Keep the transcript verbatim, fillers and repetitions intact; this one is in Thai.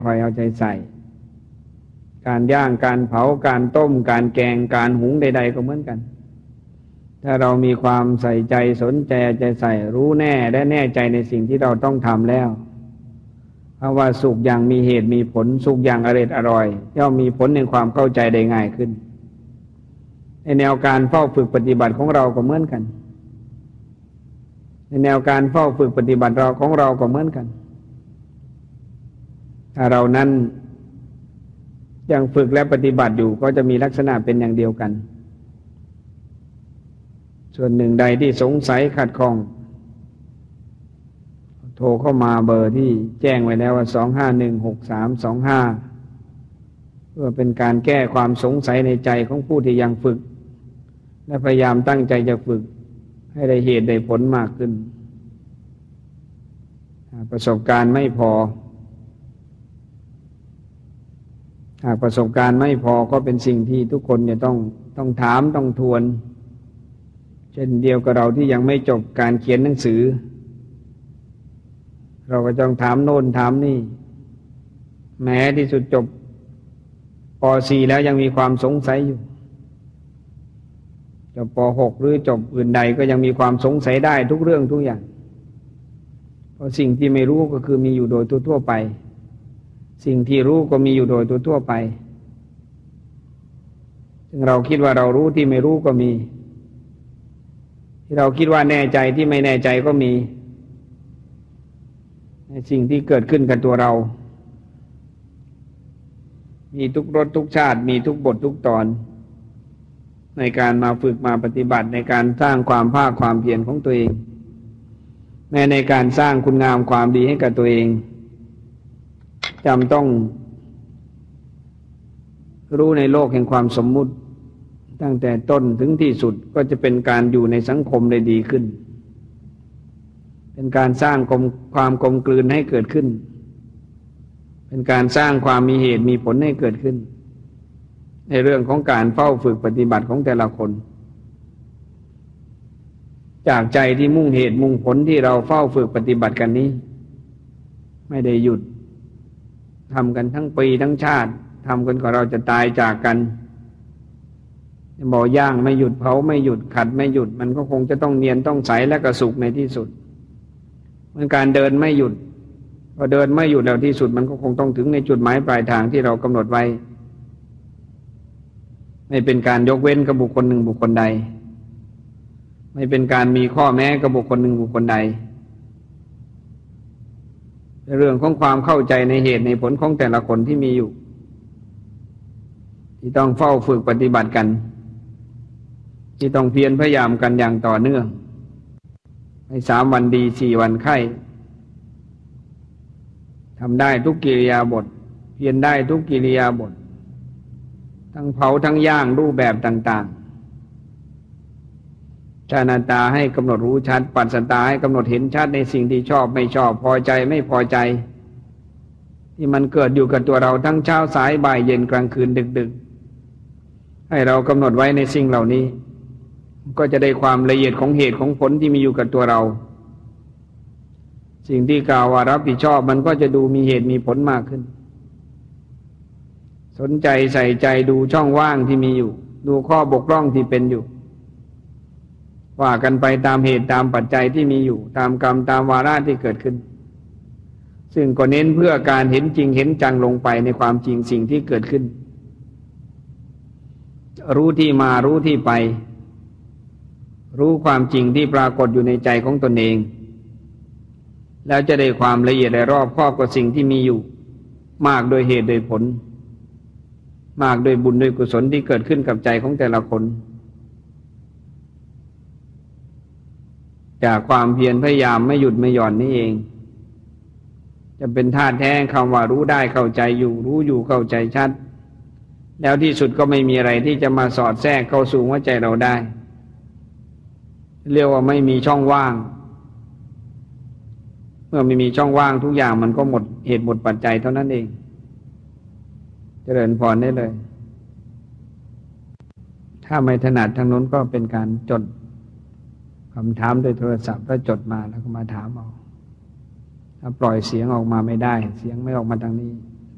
คอยเอาใจใส่การย่างการเผาการต้มการแกงการหุงใดๆก็เหมือนกันถ้าเรามีความใส่ใจสนใจใจใส่รู้แน่และแน่ใจในสิ่งที่เราต้องทำแล้วเพราะว่าสุขอย่างมีเหตุมีผลสุขอย่างอร่อยอร่อยย่อมมีผลในความเข้าใจได้ง่ายขึ้นในแนวการเฝ้าฝึกปฏิบัติของเราก็เหมือนกันในแนวการเฝ้าฝึกปฏิบัติเราของเราก็เหมือนกันถ้าเรานั้นยังฝึกและปฏิบัติอยู่ก็จะมีลักษณะเป็นอย่างเดียวกันส่วนหนึ่งใดที่สงสัยขัดข้องโทรเข้ามาเบอร์ที่แจ้งไว้แล้วว่าสอง ห้า หนึ่ง หก สาม สอง ห้าเพื่อเป็นการแก้ความสงสัยในใจของผู้ที่ยังฝึกและพยายามตั้งใจจะฝึกให้ได้เหตุได้ผลมากขึ้นประสบการณ์ไม่พอหากประสบการณ์ไม่พอก็เป็นสิ่งที่ทุกคนจะต้องต้องถามต้องทวนเช่นเดียวกับเราที่ยังไม่จบการเขียนหนังสือเราก็ต้องถามโน่นถามนี่แม้ที่สุดจบป สี่ แล้วยังมีความสงสัยอยู่จบป หก หรือจบอื่นใดก็ยังมีความสงสัยได้ทุกเรื่องทุกอย่างเพราะสิ่งที่ไม่รู้ก็คือมีอยู่โดยทั่วๆไปสิ่งที่รู้ก็มีอยู่โดยทั่วๆไปซึ่งเราคิดว่าเรารู้ที่ไม่รู้ก็มีที่เราคิดว่าแน่ใจที่ไม่แน่ใจก็มีสิ่งที่เกิดขึ้นกับตัวเรามีทุกรสทุกชาติมีทุกบททุกตอนในการมาฝึกมาปฏิบัติในการสร้างความภาคความเพียรของตัวเองแม้ในการสร้างคุณงามความดีให้กับตัวเองจำต้องรู้ในโลกแห่งความสมมุติตั้งแต่ต้นถึงที่สุดก็จะเป็นการอยู่ในสังคมได้ดีขึ้นเป็นการสร้างความกลมกลืนให้เกิดขึ้นเป็นการสร้างความมีเหตุมีผลให้เกิดขึ้นในเรื่องของการเฝ้าฝึกปฏิบัติของแต่ละคนจากใจที่มุ่งเหตุมุ่งผลที่เราเฝ้าฝึกปฏิบัติกันนี้ไม่ได้หยุดทำกันทั้งปีทั้งชาติทำกันกว่าเราจะตายจากกันบ่ย่างไม่หยุดเผาไม่หยุดขัดไม่หยุดมันก็คงจะต้องเนียนต้องใสและกระสุกในที่สุดเหมือนการเดินไม่หยุดพอเดินไม่หยุดแล้วที่สุดมันก็คงต้องถึงในจุดหมายปลายทางที่เรากำหนดไว้ไม่เป็นการยกเว้นกับบุคคลหนึ่งบุคคลใดไม่เป็นการมีข้อแม้กับบุคคลหนึ่งบุคคลใดในเรื่องของความเข้าใจในเหตุในผลของแต่ละคนที่มีอยู่ที่ต้องเฝ้าฝึกปฏิบัติกันที่ต้องเพียรพยายามกันอย่างต่อเนื่องในสามวันดีสี่วันไข้ทำได้ทุกกิริยาบทเพียรได้ทุกกิริยาบททั้งเผาทั้งย่างรูปแบบต่างๆชาณตาให้กำหนดรู้ชัดปัสสตาให้กำหนดเห็นชัดในสิ่งที่ชอบไม่ชอบพอใจไม่พอใจที่มันเกิดอยู่กับตัวเราทั้งเช้าสายบ่ายเย็นกลางคืนดึกๆให้เรากำหนดไว้ในสิ่งเหล่านี้ก็จะได้ความละเอียดของเหตุของผลที่มีอยู่กับตัวเราสิ่งที่กล่าวว่ารับผิดชอบมันก็จะดูมีเหตุมีผลมากขึ้นสนใจใส่ใจดูช่องว่างที่มีอยู่ดูข้อบกพร่องที่เป็นอยู่ว่ากันไปตามเหตุตามปัจจัยที่มีอยู่ตามกรรมตามวาระที่เกิดขึ้นซึ่งก็เน้นเพื่อการเห็นจริงเห็นจังลงไปในความจริงสิ่งที่เกิดขึ้นรู้ที่มารู้ที่ไปรู้ความจริงที่ปรากฏอยู่ในใจของตนเองแล้วจะได้ความละเอียดและรอบคอบกับสิ่งที่มีอยู่มากโดยเหตุโดยผลมากโดยบุญโดยกุศลที่เกิดขึ้นกับใจของแต่ละคนจากความเพียรพยายามไม่หยุดไม่หย่อนนี่เองจะเป็นธาตุแท้คำว่ารู้ได้เข้าใจอยู่รู้อยู่เข้าใจชัดแล้วที่สุดก็ไม่มีอะไรที่จะมาสอดแทรกเข้าสู่หัวใจเราได้เรียกว่าไม่มีช่องว่างเมื่อไม่มีช่องว่างทุกอย่างมันก็หมดเหตุหมดปัจจัยเท่านั้นเองเจริญพรได้เลยถ้าไม่ถนัดทางโน้นก็เป็นการจดคำถามโดยโทรศัพท์แล้วจดมาแล้วก็มาถามเอาถ้าปล่อยเสียงออกมาไม่ได้เสียงไม่ออกมาทางนี้